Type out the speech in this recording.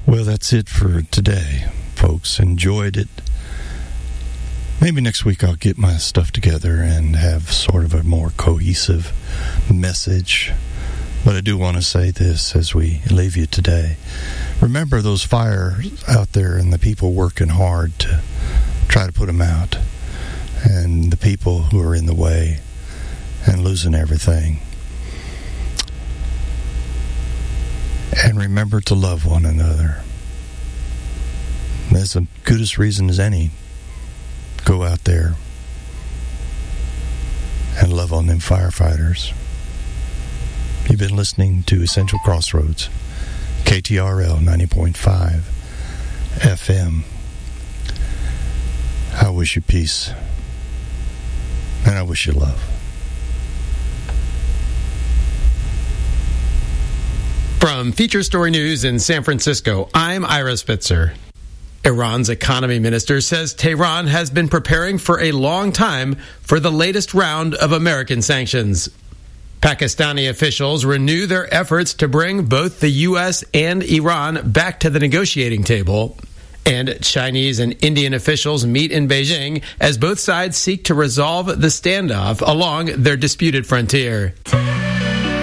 Well, that's it for today, folks. Enjoyed it. Maybe next week I'll get my stuff together and have sort of a more cohesive message. But I do want to say this as we leave you today. Remember those fires out there and the people working hard to try to put them out, and the people who are in the way and losing everything. And remember to love one another. That's the goodest reason as any. Go out there and love on them firefighters. You've been listening to Essential Crossroads, KTRL 90.5 FM. I wish you peace, and I wish you love. From Feature Story News in San Francisco, I'm Ira Spitzer. Iran's economy minister says Tehran has been preparing for a long time for the latest round of American sanctions. Pakistani officials renew their efforts to bring both the U.S. and Iran back to the negotiating table. And Chinese and Indian officials meet in Beijing as both sides seek to resolve the standoff along their disputed frontier.